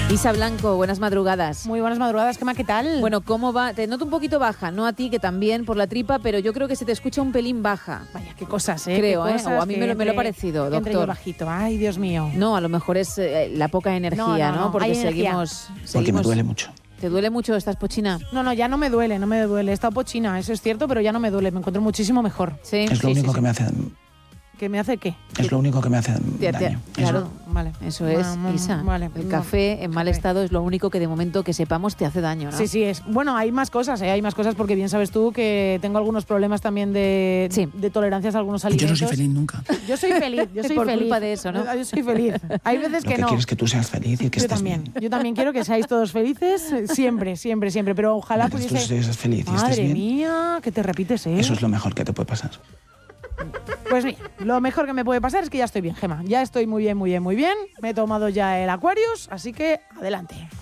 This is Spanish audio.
Isa Blanco, buenas madrugadas. Muy buenas madrugadas, Gemma, ¿qué tal? Bueno, ¿cómo va? Te noto un poquito baja, no a ti, que también por la tripa, pero yo creo que se te escucha un pelín baja. Vaya, qué cosas, Creo, qué cosas, o a mí me lo ha parecido, entre yo doctor. bajito, ay, Dios mío. No, a lo mejor es la poca energía, ¿no? Porque hay energía. Porque me duele mucho. ¿Te duele mucho? ¿Estás pochina? No, ya no me duele. He estado pochina, eso es cierto, pero ya no me duele, me encuentro muchísimo mejor. Sí. Es lo único que me hace... ¿Que me hace qué? Es lo único que me hace daño. Claro, vale. Eso es, Isa. Vale, el café en mal estado es lo único que de momento que sepamos te hace daño, ¿no? Sí, es. Bueno, hay más cosas, hay más cosas porque bien sabes tú que tengo algunos problemas también de tolerancias a algunos alimentos. Yo no soy feliz nunca. Yo soy feliz, Por culpa de eso, ¿no? Yo soy feliz. Hay veces que no. Lo que quiero es que tú seas feliz y que estés bien. Yo también quiero que seáis todos felices, siempre, pero ojalá Mientras pudiese... tú seas feliz y estés Madre bien, mía, que te repites, ¿eh? eso es lo mejor que te puede pasar. Pues mira, lo mejor que me puede pasar es que ya estoy bien, Gemma. Ya estoy muy bien. Me he tomado ya el Aquarius, así que adelante.